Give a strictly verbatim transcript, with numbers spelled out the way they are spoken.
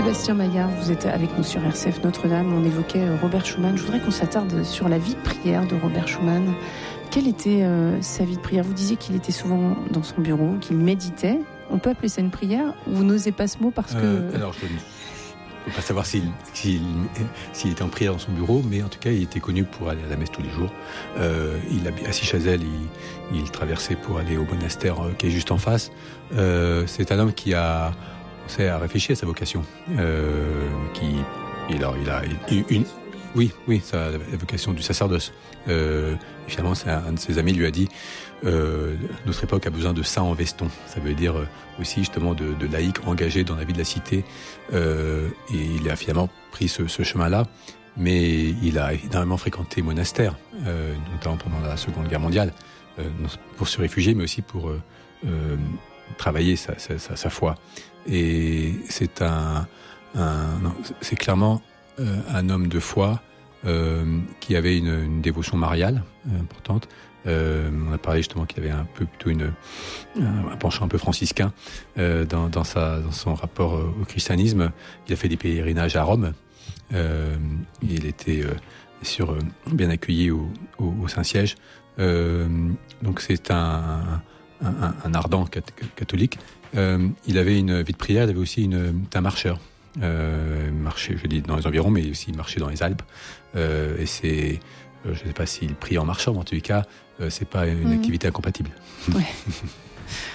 Sébastien Maillard, vous êtes avec nous sur R C F Notre-Dame. On évoquait Robert Schumann. Je voudrais qu'on s'attarde sur la vie de prière de Robert Schumann. Quelle était euh, sa vie de prière ? Vous disiez qu'il était souvent dans son bureau, qu'il méditait. On peut appeler ça une prière ? Ou vous n'osez pas ce mot parce que... Euh, alors, je ne peux pas savoir s'il, s'il, s'il était en prière dans son bureau, mais en tout cas, il était connu pour aller à la messe tous les jours. Euh, il a, assis chez elle, il, il traversait pour aller au monastère qui est juste en face. Euh, c'est un homme qui a... C'est à réfléchir à sa vocation, euh, qui, et alors il a une, une, oui, oui, sa la vocation du sacerdoce. Euh, et finalement, c'est un, un de ses amis lui a dit, euh, notre époque a besoin de saints en veston. Ça veut dire aussi justement de, de laïcs engagés dans la vie de la cité. Euh, et il a finalement pris ce, ce chemin-là, mais il a énormément fréquenté monastères, euh, notamment pendant la Seconde Guerre mondiale, euh, pour se réfugier, mais aussi pour euh, euh, travailler sa, sa, sa, sa foi. Et c'est un, un non, c'est clairement euh, un homme de foi euh, qui avait une, une dévotion mariale euh, importante. Euh, on a parlé justement qu'il avait un peu plutôt une un, un penchant un peu franciscain euh, dans, dans sa dans son rapport au christianisme. Il a fait des pèlerinages à Rome. Euh, il était euh, bien sûr euh, bien accueilli au, au, au Saint-Siège. Euh, donc c'est un un, un, un ardent catholique. Euh, il avait une vie de prière, il avait aussi une, un marcheur. Euh, marchait, je dis, dans les environs, mais aussi il marchait dans les Alpes. Euh, et c'est, euh, je ne sais pas s'il prie en marchant, mais en tous les cas, euh, c'est pas une mmh. activité incompatible. Ouais.